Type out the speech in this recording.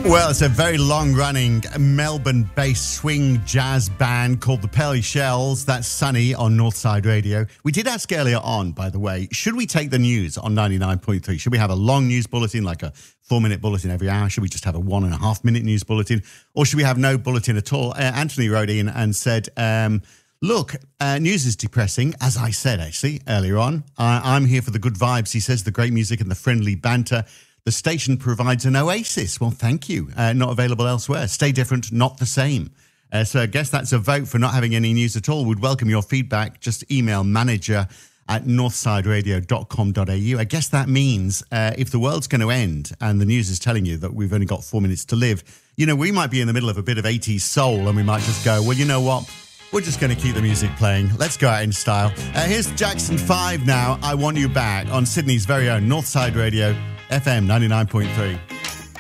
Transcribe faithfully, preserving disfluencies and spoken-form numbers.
Well, it's a very long-running Melbourne-based swing jazz band called the Pearly Shells. That's Sunny on Northside Radio. We did ask earlier on, by the way, should we take the news on ninety-nine point three? Should we have a long news bulletin, like a four-minute bulletin every hour? Should we just have a one-and-a-half-minute news bulletin? Or should we have no bulletin at all? Uh, Anthony wrote in and said, um, look, uh, news is depressing, as I said, actually, earlier on. Uh, I'm here for the good vibes, he says, the great music and the friendly banter. The station provides an oasis. Well, thank you. Uh, not available elsewhere. Stay different, not the same. Uh, so I guess that's a vote for not having any news at all. We'd welcome your feedback. Just email manager at northside radio dot com dot a u. I guess that means uh, if the world's going to end and the news is telling you that we've only got four minutes to live, you know, we might be in the middle of a bit of eighties soul and we might just go, well, you know what? We're just going to keep the music playing. Let's go out in style. Uh, here's Jackson five now. I Want You Back on Sydney's very own Northside Radio, F M ninety-nine point three.